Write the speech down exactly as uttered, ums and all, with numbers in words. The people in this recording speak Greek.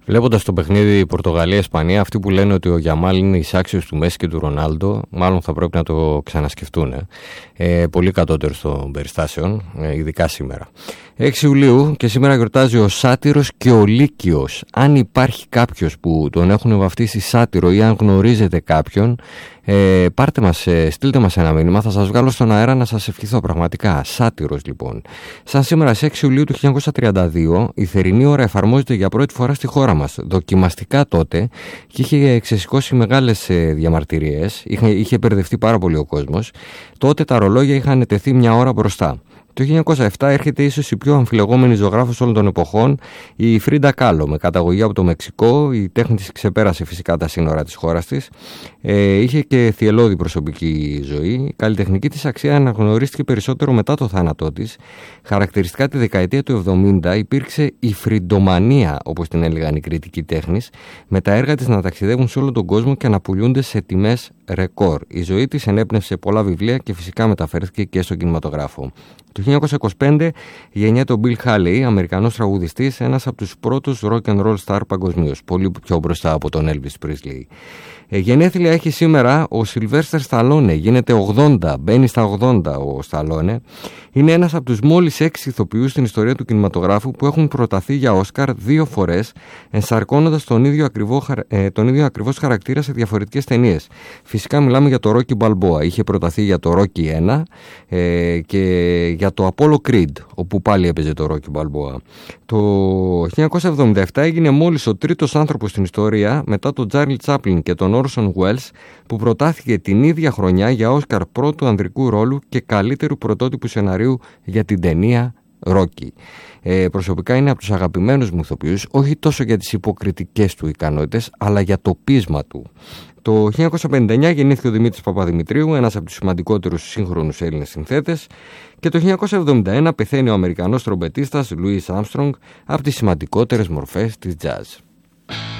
Βλέποντας το παιχνίδι Πορτογαλία-Ισπανία, αυτοί που λένε ότι ο Γιαμάλ είναι εισάξιος του Μέση και του Ρονάλντο, μάλλον θα πρέπει να το ξανασκεφτούν. Ε. Ε, πολύ κατώτερο των περιστάσεων, ε, ειδικά σήμερα. έξι Ιουλίου και σήμερα γιορτάζει ο Σάτυρος και ο Λύκειος. Αν υπάρχει κάποιος που τον έχουν βαφτίσει Σάτυρο ή αν γνωρίζετε κάποιον, ε, πάρτε μας, ε, στείλτε μας ένα μήνυμα, θα σας βγάλω στον αέρα να σας ευχηθώ πραγματικά. Σάτυρος λοιπόν. Σαν σήμερα στις έξι Ιουλίου του χίλια εννιακόσια τριάντα δύο, η θερινή ώρα εφαρμόζεται για πρώτη φορά στη χώρα μας. Δοκιμαστικά τότε και είχε ξεσηκώσει μεγάλες ε, διαμαρτυρίες, είχε, είχε μπερδευτεί πάρα πολύ ο κόσμος. Τότε τα ρολόγια είχαν τεθεί μια ώρα μπροστά. Το χίλια εννιακόσια επτά έρχεται ίσως η πιο αμφιλεγόμενη ζωγράφος όλων των εποχών, η Φρίντα Κάλο, με καταγωγή από το Μεξικό. Η τέχνη της ξεπέρασε φυσικά τα σύνορα της χώρας της. Ε, είχε και θυελλώδη προσωπική ζωή. Η καλλιτεχνική της αξία αναγνωρίστηκε περισσότερο μετά το θάνατό της. Χαρακτηριστικά τη δεκαετία του εβδομήντα υπήρξε η φριντομανία, όπως την έλεγαν οι κριτικοί τέχνης, με τα έργα της να ταξιδεύουν σε όλο τον κόσμο και να πουλούνται σε τιμές ρεκόρ. Η ζωή της ενέπνευσε πολλά βιβλία και φυσικά μεταφέρθηκε και στον κινηματογράφο. Το χίλια εννιακόσια είκοσι πέντε γεννιέται ο Bill Haley, Αμερικανός τραγουδιστής, ένας από τους πρώτους rock and roll star παγκοσμίως, πολύ πιο μπροστά από τον Elvis Presley. Ε, γενέθλια έχει σήμερα ο Sylvester Stallone, γίνεται ογδόντα, μπαίνει στα ογδόντα ο Stallone. Είναι ένας από τους μόλις έξι ηθοποιούς στην ιστορία του κινηματογράφου που έχουν προταθεί για Όσκαρ δύο φορές, ενσαρκώνοντας τον ίδιο, ακριβό, ε, τον ίδιο ακριβώς χαρακτήρα σε διαφορετικές ταινίες. Φυσικά μιλάμε για το Rocky Balboa, είχε προταθεί για το Rocky ένα ε, και για το Apollo Creed, όπου πάλι έπαιζε το Rocky Balboa. Το χίλια εννιακόσια εβδομήντα επτά έγινε μόλις ο τρίτος άνθρωπος στην ιστορία, μετά τον Charlie Chaplin και τον Orson Welles, που προτάθηκε την ίδια χρονιά για Όσκαρ πρώτου ανδρικού ρόλου και καλύτερου πρωτότυπου σεναρίου για την ταινία Rocky. Ε, προσωπικά είναι από τους αγαπημένους μου ηθοποιούς, όχι τόσο για τις υποκριτικές του ικανότητες, αλλά για το πείσμα του. Το χίλια εννιακόσια πενήντα εννιά γεννήθηκε ο Δημήτρης Παπαδημητρίου, ένας από τους σημαντικότερους σύγχρονους Έλληνες συνθέτες, και το χίλια εννιακόσια εβδομήντα ένα πεθαίνει ο Αμερικανός τρομπετίστας Louis Armstrong, από τις σημαντικότερες μορφές της jazz.